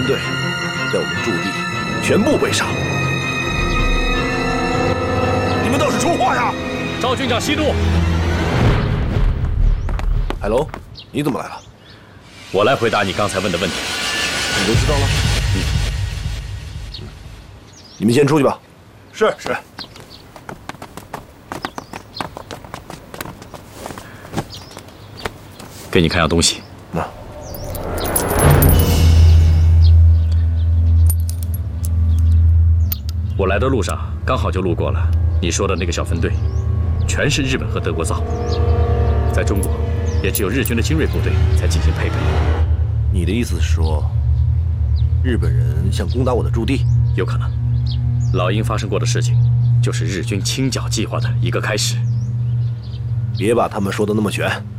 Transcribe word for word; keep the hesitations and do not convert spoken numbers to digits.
队在我们驻地全部被杀。你们倒是说话呀！ 赵军长息怒。 海龙，你怎么来了？ 我来回答你刚才问的问题。 你都知道了？嗯。你们先出去吧。 是是。 给你看样东西。 那、啊。 我来的路上刚好就路过了你说的那个小分队，全是日本和德国造，在中国也只有日军的精锐部队才进行配备。 你的意思是说，日本人想攻打我的驻地？ 有可能。老鹰发生过的事情，就是日军清剿计划的一个开始。 别把他们说的那么全。